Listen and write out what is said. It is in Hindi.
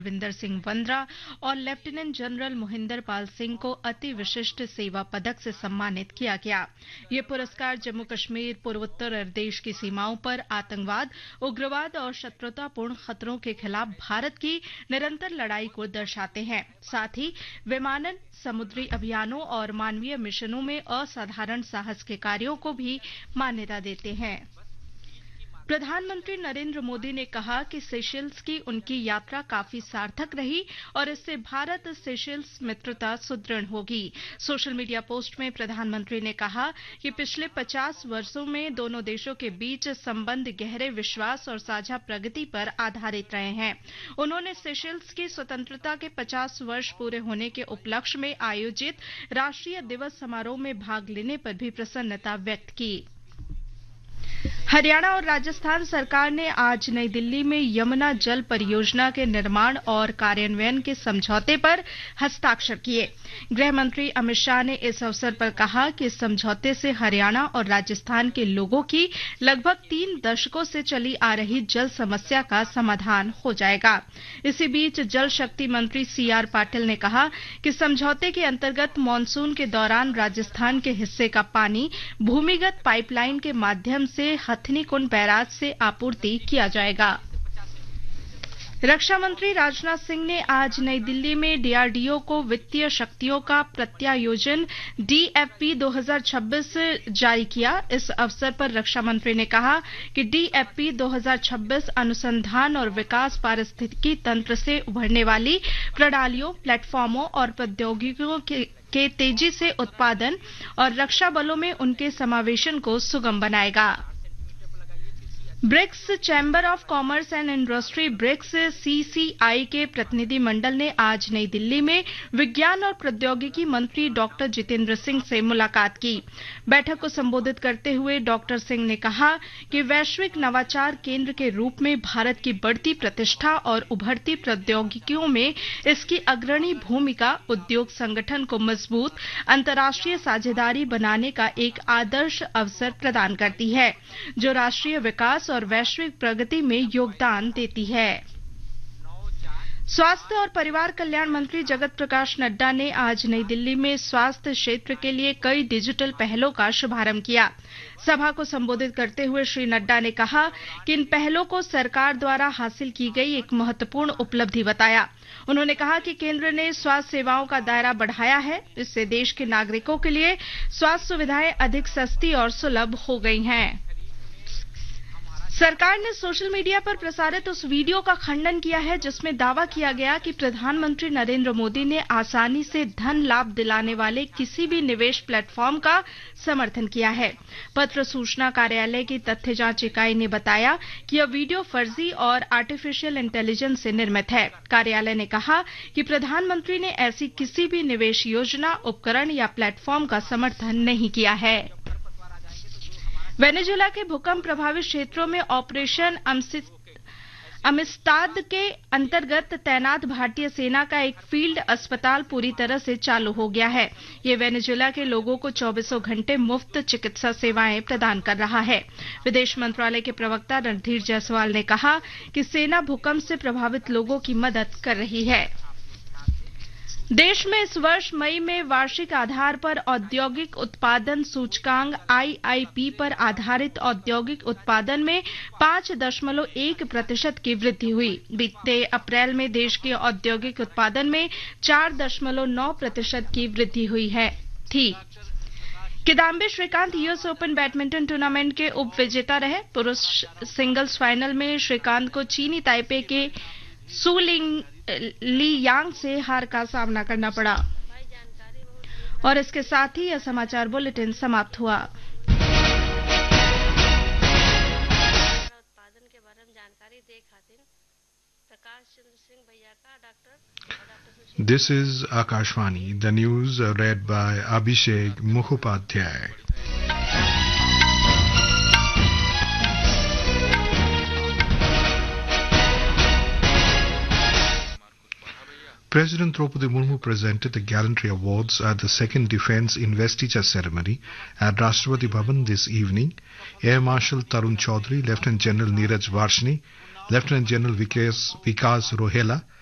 विंदर सिंह वंद्रा और लेफ्टिनेंट जनरल मोहिंदर पाल सिंह को अति विशिष्ट सेवा पदक से सम्मानित किया गया। ये पुरस्कार जम्मू कश्मीर पूर्वोत्तर देश की सीमाओं पर आतंकवाद, उग्रवाद और शत्रुतापूर्ण खतरों के खिलाफ भारत की निरंतर लड़ाई को दर्शाते हैं। साथ ही विमानन, समुद्री अभियानों और मानवीय मिशनों में असाधारण साहस के कार्यों को भी मान्यता देते हैं। प्रधानमंत्री नरेंद्र मोदी ने कहा कि सेशेल्स की उनकी यात्रा काफी सार्थक रही और इससे भारत सेशेल्स मित्रता सुदृढ़ होगी। सोशल मीडिया पोस्ट में प्रधानमंत्री ने कहा कि पिछले 50 वर्षों में दोनों देशों के बीच संबंध गहरे विश्वास और साझा प्रगति पर आधारित रहे हैं। उन्होंने सेशेल्स की स्वतंत्रता के 50 वर्ष पूरे होने के उपलक्ष्य में आयोजित राष्ट्रीय दिवस समारोह में भाग लेने पर भी प्रसन्नता व्यक्त की। हरियाणा और राजस्थान सरकार ने आज नई दिल्ली में यमुना जल परियोजना के निर्माण और कार्यान्वयन के समझौते पर हस्ताक्षर किए। गृह मंत्री अमित शाह ने इस अवसर पर कहा कि इस समझौते से हरियाणा और राजस्थान के लोगों की लगभग 3 दशकों से चली आ रही जल समस्या का समाधान हो जाएगा। इसी बीच जल शक्ति मंत्री CR पाटिल ने कहा कि समझौते के अंतर्गत मानसून के दौरान राजस्थान के हिस्से का पानी भूमिगत पाइपलाइन के माध्यम से हथनीकुंड बैराज से आपूर्ति किया जाएगा। रक्षा मंत्री राजनाथ सिंह ने आज नई दिल्ली में DRDO को वित्तीय शक्तियों का प्रत्यायोजन DFP 2026 जारी किया। इस अवसर पर रक्षा मंत्री ने कहा कि DFP 2026 अनुसंधान और विकास पारिस्थितिकी तंत्र से उभरने वाली प्रणालियों, प्लेटफॉर्मों और प्रौद्योगिकियों के तेजी से उत्पादन और रक्षा बलों में उनके समावेशन को सुगम बनाएगा। BRICS chamber of commerce and industry BRICS CCI के प्रतिनिधि मंडल ने आज नई दिल्ली में विज्ञान और प्रौद्योगिकी मंत्री डॉक्टर जितेंद्र सिंह से मुलाकात की। बैठक को संबोधित करते हुए डॉक्टर सिंह ने कहा कि वैश्विक नवाचार केंद्र के रूप में भारत की बढ़ती प्रतिष्ठा और उभरती प्रौद्योगिकियों में इसकी अग्रणी भूमिका उद्योग संगठन को मजबूत अंतर्राष्ट्रीय साझेदारी बनाने का एक आदर्श अवसर प्रदान करती है, जो राष्ट्रीय विकास और वैश्विक प्रगति में योगदान देती है। स्वास्थ्य और परिवार कल्याण मंत्री जगत प्रकाश नड्डा ने आज नई दिल्ली में स्वास्थ्य क्षेत्र के लिए कई डिजिटल पहलों का शुभारंभ किया। सभा को संबोधित करते हुए श्री नड्डा ने कहा कि इन पहलों को सरकार द्वारा हासिल की गई एक महत्वपूर्ण उपलब्धि बताया। उन्होंने कहा कि केंद्र ने स्वास्थ्य सेवाओं का दायरा बढ़ाया है, इससे देश के नागरिकों के लिए स्वास्थ्य सुविधाएं अधिक सस्ती और सुलभ हो गई हैं। सरकार ने सोशल मीडिया पर प्रसारित उस वीडियो का खंडन किया है जिसमें दावा किया गया कि प्रधानमंत्री नरेंद्र मोदी ने आसानी से धन लाभ दिलाने वाले किसी भी निवेश प्लेटफॉर्म का समर्थन किया है। पत्र सूचना कार्यालय की तथ्य जांच इकाई ने बताया कि यह वीडियो फर्जी और आर्टिफिशियल इंटेलिजेंस से निर्मित है। कार्यालय ने कहा कि प्रधानमंत्री ने ऐसी किसी भी निवेश योजना, उपकरण या प्लेटफॉर्म का समर्थन नहीं किया है। वेनेजुएला के भूकंप प्रभावित क्षेत्रों में ऑपरेशन अमिस्ताद के अंतर्गत तैनात भारतीय सेना का एक फील्ड अस्पताल पूरी तरह से चालू हो गया है। ये वेनेजुएला के लोगों को 24 घंटे मुफ्त चिकित्सा सेवाएं प्रदान कर रहा है। विदेश मंत्रालय के प्रवक्ता रणधीर जायसवाल ने कहा कि सेना भूकंप से प्रभावित लोगों की मदद कर रही है। देश में इस वर्ष मई में वार्षिक आधार पर औद्योगिक उत्पादन सूचकांक IIP पर आधारित औद्योगिक उत्पादन में 5.1% की वृद्धि हुई। बीते अप्रैल में देश के औद्योगिक उत्पादन में 4.9% की वृद्धि हुई थी। Kidambi Shrikant US open badminton tournament के उप विजेता रहे। पुरुष सिंगल्स फाइनल में श्रीकांत को चीनी ताइपे के सू ली यांग से हार का सामना करना पड़ा। और इसके साथ ही यह समाचार बुलेटिन समाप्त हुआ। उत्पादन के बारे में जानकारी दे खातिर प्रकाश चंद्र सिंह भैया का doctor This is Akashvani. The news read by Abhishek Mukhopadhyay. President Draupadi Murmu presented the Gallantry Awards at the second Defence Investiture Ceremony at Rashtrapati Bhavan this evening. Air Marshal Tarun Chaudhary, Lieutenant General Neeraj Varshini, Lieutenant General Vikas Rohela,